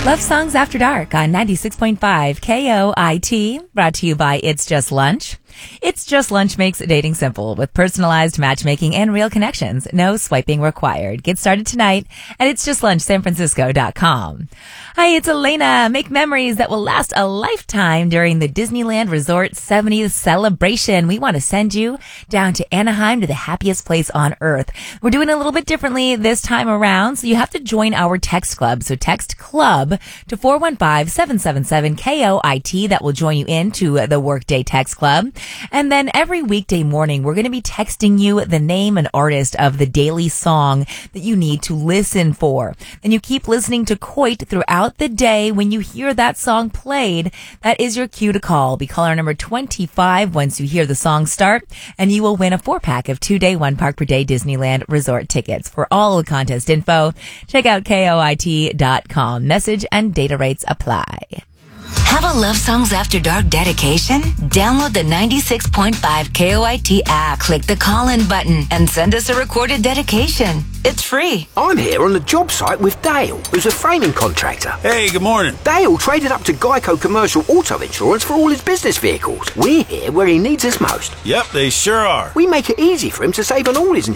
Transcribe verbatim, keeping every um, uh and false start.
Love Songs After Dark on ninety-six point five K O I T, brought to you by It's Just Lunch. It's Just Lunch makes dating simple with personalized matchmaking and real connections. No swiping required. Get started tonight at its just lunch san francisco dot com. Hi, it's Elena. Make memories that will last a lifetime during the Disneyland Resort seventieth celebration. We want to send you down to Anaheim, to the happiest place on earth. We're doing it a little bit differently this time around, so you have to join our text club. So text club to four one five, seven seven seven, K O I T. That will join you into the Workday Text Club. And then every weekday morning, we're going to be texting you the name and artist of the daily song that you need to listen for. Then you keep listening to Coit throughout the day. When you hear that song played, that is your cue to call. Be caller number twenty-five once you hear the song start, and you will win a four-pack of two-day, one-park per day Disneyland Resort tickets. For all the contest info, check out K O I T dot com. Message and data rates apply. Have a Love Songs After Dark dedication? Download the ninety-six point five K O I T app, click the call-in button, and send us a recorded dedication. It's free. I'm here on the job site with Dale, who's a framing contractor. Hey, good morning. Dale traded up to Geico Commercial Auto Insurance for all his business vehicles. We're here where he needs us most. Yep, they sure are. We make it easy for him to save on all his